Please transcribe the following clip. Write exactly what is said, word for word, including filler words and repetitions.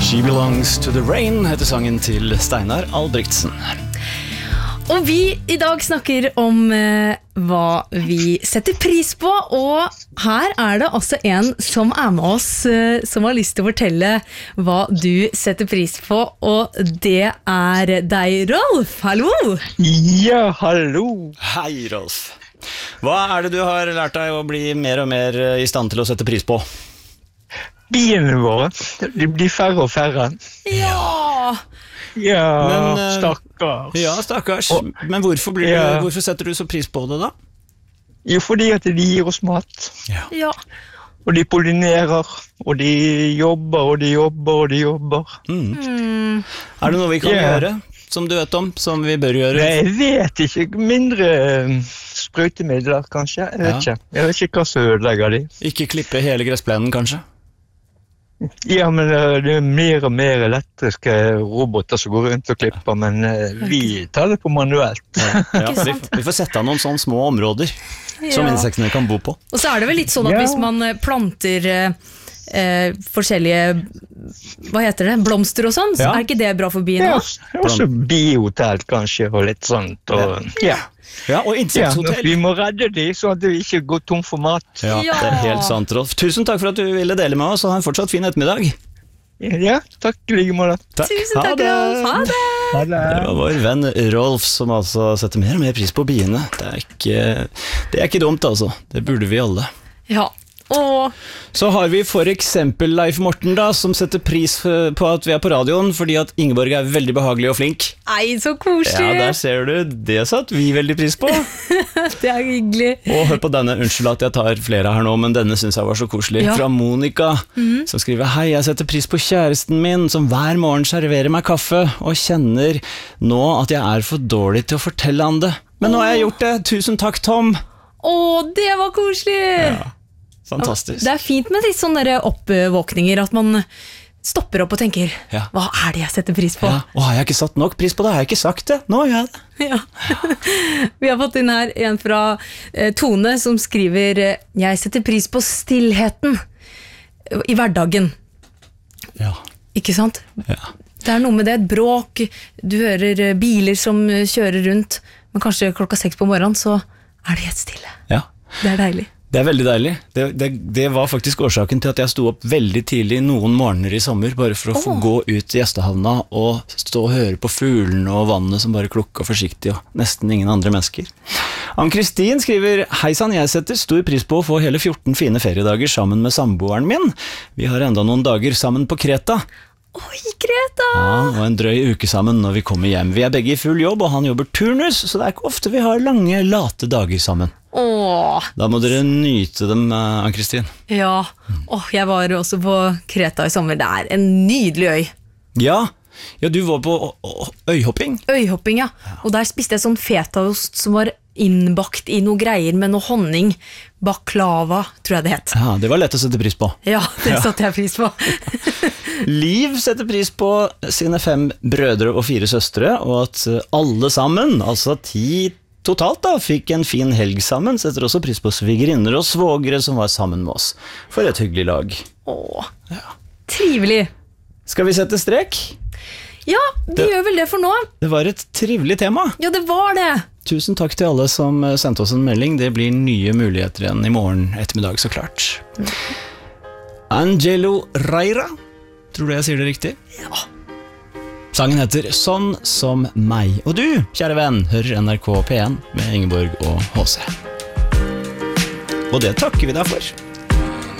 She Belongs to the Rain heter sangen til Steinar Albrigtsen. Og vi i dag snakker om eh, hva vi setter pris på, og her er det også en som er med oss, eh, som har lyst til å fortelle hva du setter pris på, og det er deg, Rolf. Hallo! Ja, hallo! Hei, Rolf. Hva er det du har lært deg å bli mer og mer i stand til å sette pris på? Bilene våre, de blir færre og færre. Ja! Ja, Men, eh, stakkars. Ja, stakkars. Og- Men hvorfor, blir Ja. du, hvorfor setter du så pris på det da? Jo, fordi at de gir oss mat. Ja. Og de pollinerer, og de jobber, og de jobber, og de jobber. Mm. Mm. Er det noe vi kan Ja. gjøre, som du vet om, som vi bør gjøre? Nei, jeg vet ikke. Mindre eh, sprøytemidler, kanskje. Jeg vet Ja. ikke. Jeg vet ikke hva som ødelegger de. Ikke klippe hele gressplenen, kanskje? Ja, men eh, det er mer og mer elektriske roboter som går rundt og klipper, men eh, vi tar det på manuelt. Ja, Ikke vi, sant? vi får sette av noen sånne små områder som Ja. insektene kan bo på. Og så er det vel litt sånn at Ja. hvis man eh, planter eh, eh, forskjellige, hva heter det, blomster og sånn, så Ja. er ikke det bra for biene Ja, også? også bihotell kanskje, og litt sånt. Og, ja. Ja, og Ja, insekthotell. vi må redde de, så at vi ikke går tom for mat. Ja, det er helt sant, Rolf. Tusen takk for at du ville dele med oss, og ha en fortsatt fin ettermiddag. Ja, takk i like måte. Takk. Tusen Ha takk, det. Rolf. Ha det! Ha det. Det var vår venn Rolf som altså setter mer og mer pris på biene. Det er ikke, det er ikke dumt, altså. Det burde vi alle. Ja, og Så har vi for eksempel Leif Morten da, som setter pris på at vi er på radioen, fordi at Ingeborg er veldig behagelig og flink. ei, så Ja, koselig. der ser du. Det satt vi veldig pris på. Det er hyggelig. Og hør på denne, unnskyld at jeg tar flere her nå, men denne synes jeg var så koselig. Ja. Fra Monika, som skriver: Hei, jeg setter pris på kjæresten min, som hver morgen serverer meg kaffe, og kjenner nå at jeg er for dårlig til å fortelle han det. Men nå har jeg gjort det. Tusen takk, Tom. Å, det var koselig. Ja, fantastisk. Det er fint med litt sånne der oppvåkninger, at man stopper opp og tenker, Ja. hva er det jeg setter pris på? Ja. Å, har jeg ikke satt nok pris på det? Har jeg ikke sagt det? Nå gjør jeg det. Ja. Vi har fått inn her en fra eh, Tone som skriver eh, jeg setter pris på stillheten i hverdagen. Ja. Ikke sant? Ja. Det er noe med det, et bråk, du hører eh, biler som eh, kjører rundt, men kanskje klokka seks på morgenen så er det helt stille. ja. Det er deilig. Det er veldig deilig. Det, det, det var faktisk årsaken til at jeg sto opp veldig tidlig noen morgener i sommer, bare for å få Åh. gå ut i gjestehavna og stå og høre på fuglene og vannet som bare klukka forsiktig, og nesten ingen andre mennesker. Ann-Kristin skriver: Hei sann, jeg setter stor pris på å få hele fjorten fine feriedager sammen med samboeren min. Vi har enda noen dager sammen på Kreta. Oi, Greta! Ja, og en drøy uke sammen når vi kommer hjem. Vi er begge i full jobb, og han jobber turnus, så det er ikke ofte vi har lange, late dager sammen. Åh, Da må dere nyte dem, eh, Ann-Kristin. ja. Åh, jeg var også på Kreta i sommer. Det er en nydelig øy. Ja, ja, du var på å- å- øyhopping. Øyhopping, ja. Og der spiste jeg sånn fetaost som var innbakt i noe greier med noe honning. Baklava, tror jeg det het. Ja, det var lett å sette pris på. Ja, det Ja. satte jeg pris på. Liv setter pris på sine fem brødre og fire søstre, og at eh, alle sammen, altså ti totalt da, fikk en fin helg sammen. Setter også pris på svigerinner og svogere som var sammen med oss. For et hyggelig lag. Åh, trivelig. Skal vi sette strek? Ja, vi Det- gjør vel det for nå. Det var et trivelig tema. Ja, det var det. Tusen takk til alle som eh, sendte oss en melding. Det blir nye muligheter igjen i morgen ettermiddag, så klart. Angelo Reira. Tror du jeg sier det riktig? Ja. Sangen heter Sånn som meg. Og du, kjære venn, hører N R K P en med Ingeborg og H C. Og det takker vi deg for.